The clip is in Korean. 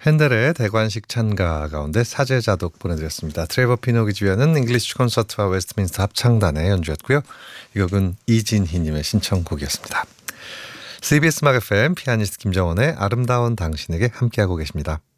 핸델의 대관식 찬가 가운데 사제자독 보내드렸습니다. 트레버 피노기 주연은 잉글리시 콘서트와 웨스트민스터 합창단의 연주였고요. 이 곡은 이진희님의 신청곡이었습니다. CBS 음악 FM 피아니스트 김정원의 아름다운 당신에게 함께하고 계십니다.